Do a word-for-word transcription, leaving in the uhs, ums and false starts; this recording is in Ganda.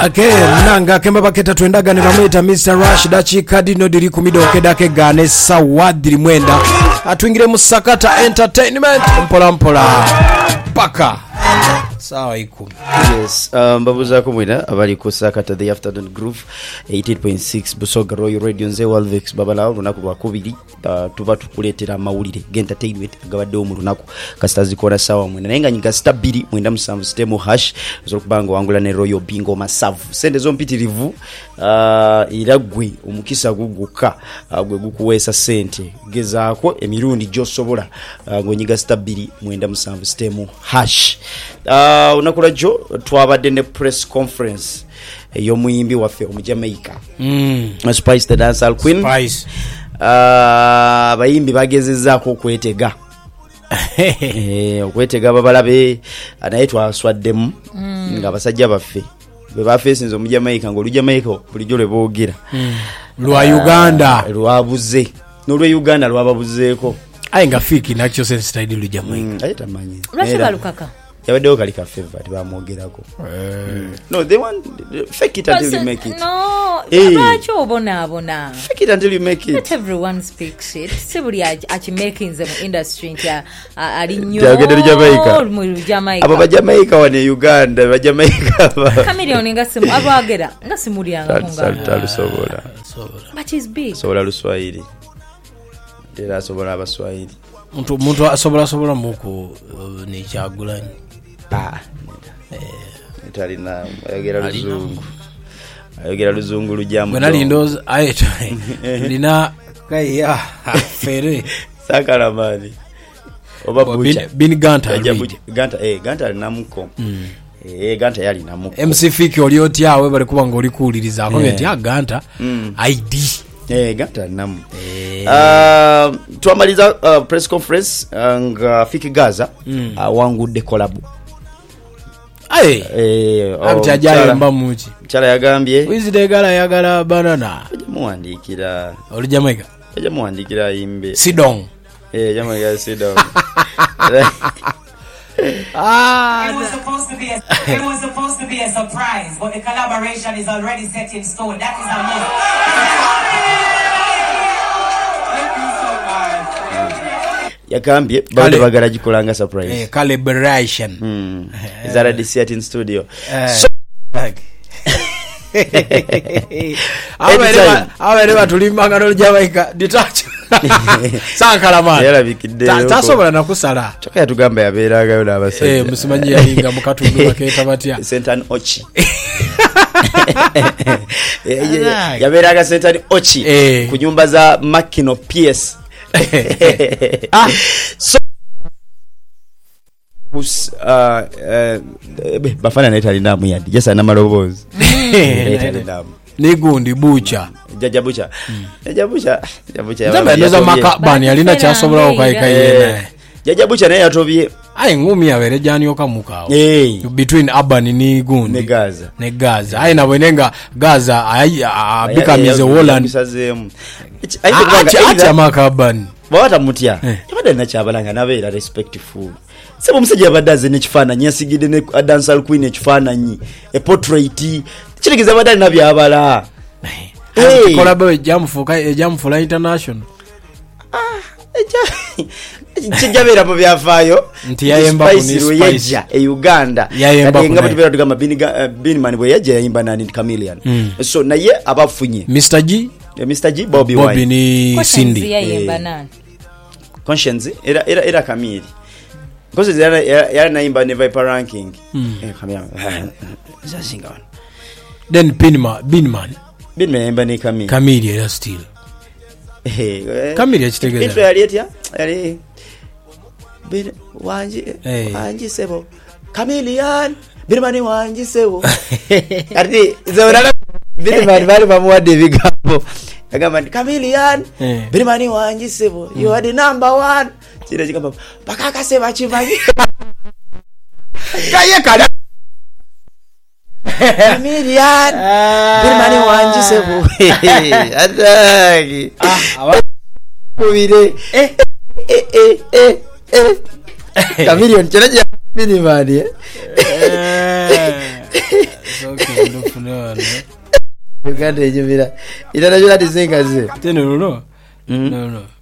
ake nanga kemba baketa twendaga ne bamwita mister Rush dachi kadino diri kumidoke dake gane sawadiri mwenda atuingire musakata entertainment mpola mpola paka sawa ikumi. Yes, um, babuza ko mwina abali ku sakata the afternoon groove eighty point six Busoga Royal Radio nze Walvex babalawo lunaku lwa kubiri uh, tuba tukuletera mawulire entertainment gabadde omu lunaku kastazi kona sawa mwina nayenga nyinga stabili mwenda musanvu system hash zokubanga wangula ne Royal Bingo masavu sende zo mpitirivu uh, iragwe omukisa guguka uh, gwe gukuwesa sente gezaako emirundi josobola uh, ngonyiga stabili mwenda musanvu system hash uh, Uh, unakula jo twabadde ne press conference eyo muyimbi waffe omu Jamaica mm. Spice the Dancehall Queen Spice uh, bayimbi bagezezzaako okwetega eh okwetega babalabe anaye twaswaddemu mm. nga basajja baffe be bafeesinze omu Jamaica ngo Jamaica bulijjo le boogera mm. lwa Uganda uh, lwabuze n'olwe Uganda lwababuzeeko aye nga fiki nakyo sense style lu Jamaica mm, aye tamanyi lwasaba lukaka yabaddewo kali ka favor tibamwogerako mm. No, they want fake it until you make it. No, abacho hey. Obona abona fake it until you make it. Not everyone speaks it. Sibuli achi making the industry ntia ali nyo Jagede Jamaica mu Jamaica abo ba Jamaica wane Uganda ba Jamaica Chameleone ngasimu abagera ngasimuli anga kunga talu sobola but is big sobola Luswahili dera sobola Abaswahili muntu muntu asobola sobola muko uh, ne Kyagulanyi ah eh italina ayogera luzungu ayogera luzungu lujamu bwana lindoz ayeto lina kaya fere sakala mali oba bucha bin Ganta Ganta eh Ganta alinamuko mm. eh Ganta yali namuko M C Fiki olioti awe bali kuba ngo likuliriza ko ngeti ya Ganta mm. I D eh Ganta namu eh uh, tuamaliza uh, press conference nga uh, Fiki Gaza mm. uh, wangu de collab aye eh abjajaye mbamuchi chala yagambye wizide gala yagala banana muandikira oli Jamaica eja muandikira imbe Sidong eh Jamaica Sidong Ah, it was supposed to be a it was supposed to be a surprise, but the collaboration is already set in stone. That is a must. Yakambye bado bagala gikolanga surprise eh calibration mm is already set in studio uh, so awe awe batulimbanga no Jamaica detach sankala man yala bikide tasobola nakusala toka yatugamba yabeeraga yo n'abasajja eh musimanyi yalinga mukatundu baketa batya Sentan Ochi yabeeraga Sentan Ochi ku nyumba za Makino P S ah so us uh, uh bafana netali namu yandi jesa na malobozi netali namu ni gundi bucha jaja bucha jaja bucha jaja bucha yabaza makabani alina kyasobola okaika yena jaja bucha naye atobye ayi ngumi yabere jani okamukawo hey. Between Urban ni gundi ne Gaza ne Gaza ayi nabonenga Gaza ayi become the Holland bisazemu ayi makabani bawata mutya yabadde nachabalanga nabeera respectful sebo musajja yabaddaze ne kifaananyi yasigide ne Dancehall Queen ekifaananyi e portrait kirigiza badali nabyabala eh collab jamfuka jamfula international ah eja kijabera mu byafaayo nti yayemba ku ni Spice e Uganda kati ngaba tubera tugamba Binman bwe yajja yayimba nani Chameleone so naye abafunye Mister G Mister G Bobby Wine Bobby ni Cindy yayimba nani Conscience era era era Camille because era era naimba ne Viper ranking eh Camille za singa one then Binman Binman Binman naimba ne Camille Camille era still eh Camille chitegeza intro yali etia yali bin wanji wanji sebo Chameleone Binman wanji sebo ati zora Binman bali bamuwade bigambo agamba Chameleone Binman wanji sebo you are the number one chira chikamba bakaka seba chivanyi kaye kada Chameleone Binman wanji sebo adagi ah kubire eh eh eh eh eh Chameleone chira Binman eh okay ndofuna Uganda ejumira. Ita najua tizenga ze. tena no no Mm. no no